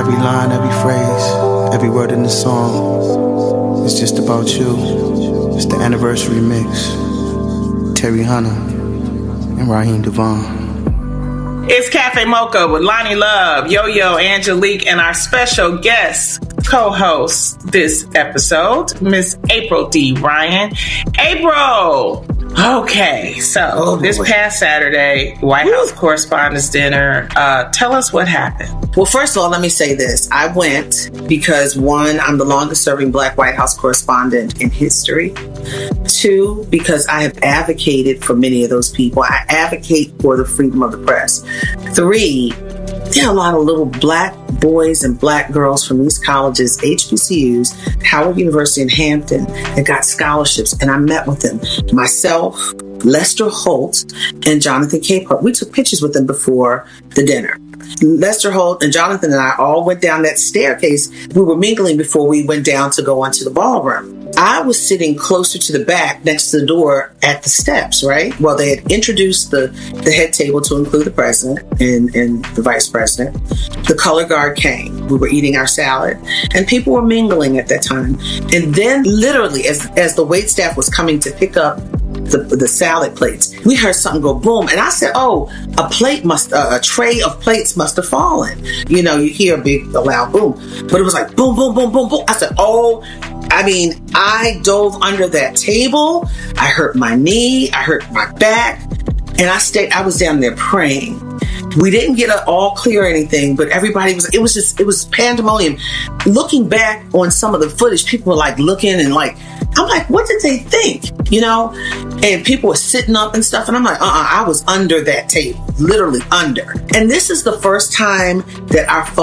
Every line, every phrase, every word in the song is just about you. It's the anniversary mix. Terry Hunter and Raheem Devon. It's Cafe Mocha with Lonnie Love, Yo-Yo, Angelique, and our special guest co-host this episode, Miss April D. Ryan. April! Okay, so this past Saturday, White House Correspondents' Dinner. Tell us what happened. Well, first of all, let me say this. I went because, one, I'm the longest serving Black White House correspondent in history. Two, because I have advocated for many of those people. I advocate for the freedom of the press. Three, there are a lot of little Black boys and Black girls from these colleges, HBCUs, Howard University in Hampton, that got scholarships, and I met with them. Myself, Lester Holt, and Jonathan Capehart. We took pictures with them before the dinner. Lester Holt and Jonathan and I all went down that staircase. We were mingling before we went down to go onto the ballroom. I was sitting closer to the back next to the door at the steps, right? Well, they had introduced the head table to include the president and the vice president. The color guard came. We were eating our salad, and people were mingling at that time. And then literally, as the wait staff was coming to pick up the salad plates, we heard something go boom, and I said, "Oh, a tray of plates must have fallen." You know, you hear a loud boom, but it was like boom, boom, boom, boom, boom. I said, "Oh." I mean, I dove under that table. I hurt my knee. I hurt my back. And I was down there praying. We didn't get it all clear or anything, but it was pandemonium. Looking back on some of the footage, people were like looking and like, I'm like, what did they think? You know? And people were sitting up and stuff. And I'm like, I was under that table, literally under. And this is the first time that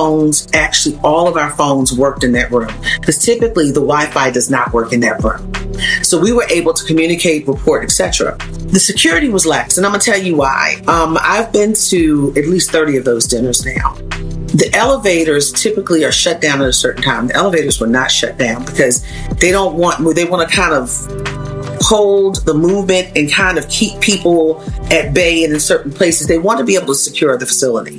all of our phones worked in that room. Because typically the Wi-Fi does not work in that room. So we were able to communicate, report, etc. The security was lax, and I'm going to tell you why. I've been to at least 30 of those dinners now. The elevators typically are shut down at a certain time. The elevators were not shut down because they want to kind of hold the movement and kind of keep people at bay, and in certain places they want to be able to secure the facility.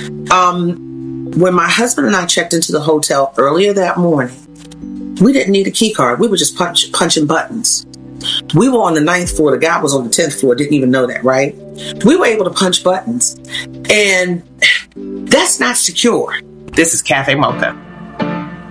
When my husband and I checked into the hotel earlier that morning, we didn't need a key card. We were just punching buttons. We were on the 9th floor. The guy was on the 10th floor. Didn't even know that, right? We were able to punch buttons. And that's not secure. This is Cafe Mocha.